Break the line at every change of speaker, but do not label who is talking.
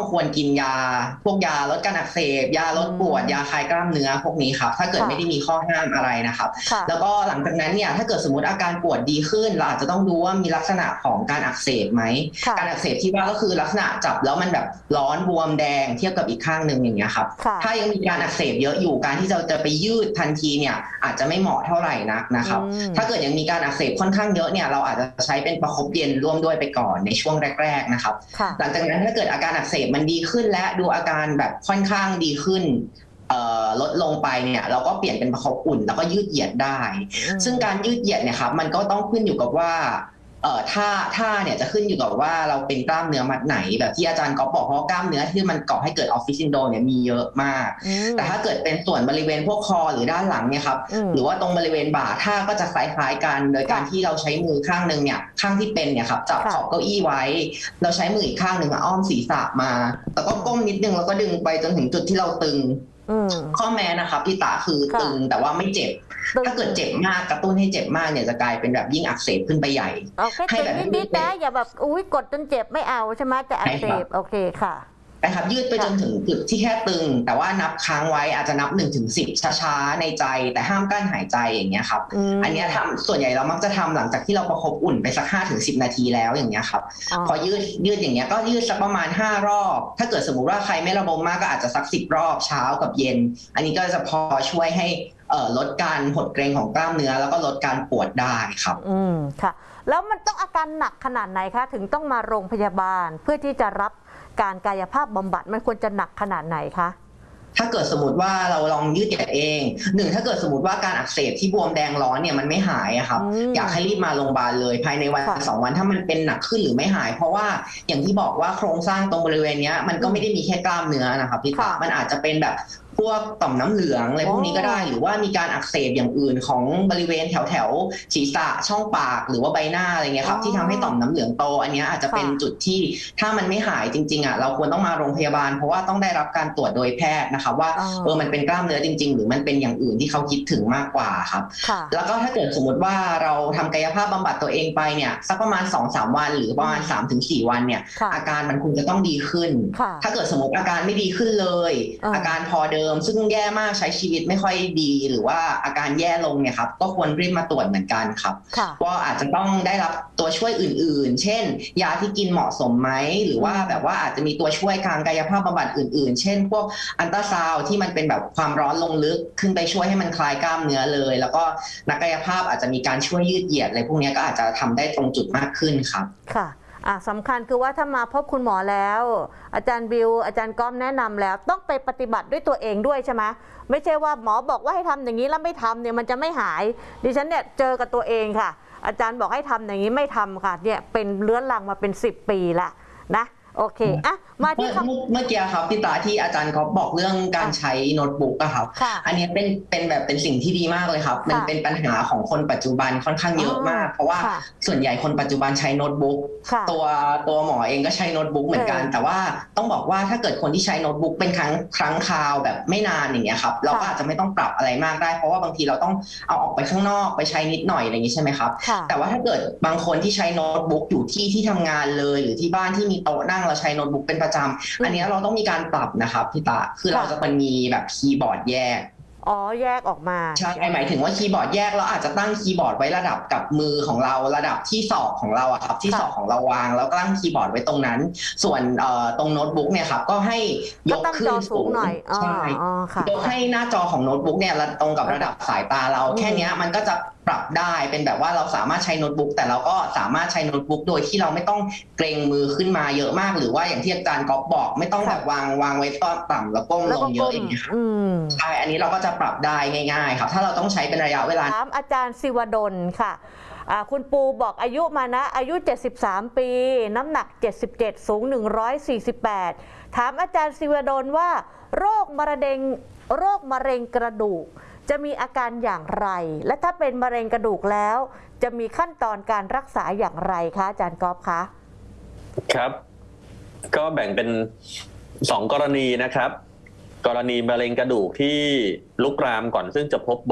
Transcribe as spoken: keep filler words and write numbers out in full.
ควรกินยาพวกยาลดการอักเสบยาลดปวดยาคลายกล้ามเนื้อพวกนี้ครับถ้าเกิดไม่ได้มีข้อห้ามอะไรนะครับแล้วก็หลังจากนั้นเนี่ยถ้าเกิดสมมติอาการปวดดีขึ้นเราอาจจะต้องดูว่ามีลักษณะของการอักเสบไหมการอักเสบที่ว่าก็คือลักษณะจับแล้วมันแบบร้อนบวมแดงเทียบกับอีกข้างหนึ่งอย่างเงี้ยครับถ้ายังมีการอักเสบเยอะอยู่การที่เราจะไปยืดทันทีเนี่ยอาจจะไม่เหมาะเท่าไหร่นักนะครับถ้าเกิดยังมีการอักเสบค่อนข้างเยอะเนี่ยเราอาจจะใช้เป็นประคบเย็นร่วมด้วยไปก่อนในช่วงแรกๆนะครับหลังจากนั้นถ้าเกิดอาการอักเสบมันดีขึ้นและดูอาการแบบค่อนข้างดีขึ้นลดลงไปเนี่ยเราก็เปลี่ยนเป็นประคบอุ่นแล้วก็ยืดเหยียดได้ซึ่งการยืดเหยียดเนี่ยครับมันก็ต้องขึ้นอยู่กับว่าเอ่อท่าท่าเนี่ยจะขึ้นอยู่กับว่าเราเป็นกล้ามเนื้อมัดไหนแบบที่อาจารย์ก็บอกเพราะกล้ามเนื้อที่มันก่อให้เกิดออฟฟิศซินโดรมเนี่ยมีเยอะมากแต่ถ้าเกิดเป็นส่วนบริเวณพวกคอหรือด้านหลังเนี่ยครับหรือว่าตรงบริเวณบ่าท่าก็จะคล้ายๆกันโดยการที่เราใช้มือข้างหนึ่งเนี่ยข้างที่เป็นเนี่ยครับจับขอบเก้าอี้ไว้เราใช้มืออีกข้างหนึ่งมาอ้อมศีรษะมาแล้วก็ก้มนิดนึงแล้วก็ดึงไปจนถึงจุดที่เราตึงข้อแม้นะครับพี่ตาคือตึงแต่ว่าไม่เจ็บถ้าเกิดเจ็บมากกระตุ้นให้เจ็บมากเนี่ยจะกลายเป็นแบบยิ่งอักเสบขึ้นไปใหญ่
ให้แบบนิดๆนะอย่าแบบอุ้ยกดจนเจ็บไม่เอาใช่ไหมจะอักเสบโอเคค่ะ
นะครับยืดไปจนถึงจุดที่แค่ตึงแต่ว่านับค้างไว้อาจจะนับหนึ่งถึงสิบช้าๆในใจแต่ห้ามกั้นหายใจอย่างเงี้ยครับอันนี้ทำส่วนใหญ่เรามักจะทำหลังจากที่เราประคบอุ่นไปสักห้าถึงสิบนาทีแล้วอย่างเงี้ยครับพอยืดยืดอย่างเงี้ยก็ยืดสักประมาณห้ารอบถ้าเกิดสมมุติว่าใครไม่ระบมมากก็อาจจะสักสิบรอบเช้ากับเย็นอันนี้ก็จะพอช่วยให้ลดการหดเกร็งของกล้ามเนื้อแล้วก็ลดการปวดได้ครับ
อืมค่ะแล้วมันต้องอาการหนักขนาดไหนคะถึงต้องมาโรงพยาบาลเพื่อที่จะรับการกายภาพบำบัดมันควรจะหนักขนาดไหนคะ
ถ้าเกิดสมมติว่าเราลองยืดเหยียดเองหนึ่งถ้าเกิดสมมติว่าการอักเสบที่บวมแดงร้อนเนี่ยมันไม่หายอะครับอยากให้รีบมาโรงพยาบาลเลยภายในวันสองวันถ้ามันเป็นหนักขึ้นหรือไม่หายเพราะว่าอย่างที่บอกว่าโครงสร้างตรงบริเวณนี้มันก็ไม่ได้มีแค่กล้ามเนื้อนะครับพี่ตามันอาจจะเป็นแบบพวกต่อมน้ำเหลืองอะไรพวกนี้ก็ได้หรือว่ามีการอักเสบอย่างอื่นของบริเวณแถวแถวศีรษะช่องปากหรือว่าใบหน้าอะไรเงี้ยครับที่ทำให้ต่อมน้ำเหลืองโตอันนี้อาจจะเป็นจุดที่ถ้ามันไม่หายจริงๆอ่ะเราควรต้องมาโรงพยาบาลเพราะว่าต้องได้รับการตรวจโดยแพทย์นะครับว่าเออมันเป็นกล้ามเนื้อจริงๆหรือมันเป็นอย่างอื่นที่เขาคิดถึงมากกว่าครับแล้วก็ถ้าเกิดสมมติว่าเราทำกายภาพบำบัดตัวเองไปเนี่ยสักประมาณ สองถึงสาม วันหรือประมาณ สามถึงสี่ วันเนี่ยอาการมันควรจะต้องดีขึ้นถ้าเกิดสมมติอาการไม่ดีขึ้นเลยอาการพอเดิมซึ่งแย่มากใช้ชีวิตไม่ค่อยดีหรือว่าอาการแย่ลงเนี่ยครับก็ควรรีบมาตรวจเหมือนกันครับว่าอาจจะต้องได้รับตัวช่วยอื่นๆเช่นยาที่กินเหมาะสมไหมหรือว่าแบบว่าอาจจะมีตัวช่วยทางกายภาพบำบัดอื่นๆเช่นพวกอัลตราซาวด์ที่มันเป็นแบบความร้อนลงลึกขึ้นไปช่วยให้มันคลายกล้ามเนื้อเลยแล้วก็นักกายภาพอาจจะมีการช่วยยืดเหยียดอะไรพวกนี้ก็อาจจะทำได้ตรงจุดมากขึ้นครับ
ค่ะอ่ะสำคัญคือว่าถ้ามาพบคุณหมอแล้วอาจารย์บิวอาจารย์ก้อมแนะนำแล้วต้องไปปฏิบัติด้วยตัวเองด้วยใช่ไหมไม่ใช่ว่าหมอบอกว่าให้ทำอย่างนี้แล้วไม่ทำเนี่ยมันจะไม่หายดิฉันเนี่ยเจอกับตัวเองค่ะอาจารย์บอกให้ทำอย่างนี้ไม่ทำค่ะเนี่ยเป็นเรื้อรังมาเป็นสิบปีละนะโอเคอ่ะมาที่
เมื่อกี้ครับพี่ตาที่อาจารย์ก็บอกเรื่องการใช้โน้ตบุ๊กอะครับอันนี้เป็นเป็นแบบเป็นสิ่งที่ดีมากเลยครับมันเป็นปัญหาของคนปัจจุบันค่อนข้างเยอะมากเพราะว่าส่วนใหญ่คนปัจจุบันใช้โน้ตบุ๊กตัวตัวหมอเองก็ใช้โน้ตบุ๊กเหมือนกันแต่ว่าต้องบอกว่าถ้าเกิดคนที่ใช้โน้ตบุ๊กเป็นครั้งครั้งคราวแบบไม่นานอย่างเงี้ยครับเราก็อาจจะไม่ต้องปรับอะไรมากได้เพราะว่าบางทีเราต้องเอาออกไปข้างนอกไปใช้นิดหน่อยอะไรอย่างนี้ใช่ไหมครับแต่ว่าถ้าเกิดบางคนที่ใช้โน้ตบุ๊กอยู่ที่ที่ทำงานเลยหรือที่บ้านที่มีโต๊ะนั่งเราใช้โน้ตบุ๊กเป็นประจำอันนี้เราต้องมีการปรับนะครับพี่ตาคือเราจะเป็นมีแบบคีย์บอร์ดแยก
อ๋อแยกออกมา
ใช่หมายถึงว่าคีย์บอร์ดแยกเราอาจจะตั้งคีย์บอร์ดไว้ระดับกับมือของเราระดับที่ศอกของเราอะครับที่ศอกของเราวางแล้วตั้งคีย์บอร์ดไว้ตรงนั้นส่วนตรงโน้ตบุ๊กเนี่ยครับก็ให้ยกขึ้นสูง
หน่อย
ใช่ยกให้หน้าจอของโน้ตบุ๊กเนี่ยตรงกับระดับสายตาเราแค่นี้มันก็จะปรับได้เป็นแบบว่าเราสามารถใช้โน้ตบุ๊กแต่เราก็สามารถใช้โน้ตบุ๊กโดยที่เราไม่ต้องเกรงมือขึ้นมาเยอะมากหรือว่าอย่างที่อาจารย์ก๊อฟบอกไม่ต้องแบบวางวางไว้ต่ำแล้วก้มลงเยอะอย่างนี้ค่ะใช่อันนี้เราก็จะปรับได้ง่ายๆครับถ้าเราต้องใช้เป็นระยะเวลา
ถามอาจารย์ศิวดลค่ะคุณปูบอกอายุมานะอายุเจ็ดสิบสามปีน้ำหนักเจ็ดสิบเจ็ดสูงหนึ่งร้อยสี่สิบแปดถามอาจารย์ศิวดลว่าโรคมะเร็งโรคมะเร็งกระดูกจะมีอาการอย่างไรและถ้าเป็นมะเร็งกระดูกแล้วจะมีขั้นตอนการรักษาอย่างไรคะอาจารย์ก๊อฟคะ
ครับก็แบ่งเป็นสองกรณีนะครับกรณีมะเร็งกระดูกที่ลุกลามก่อนซึ่งจะพบ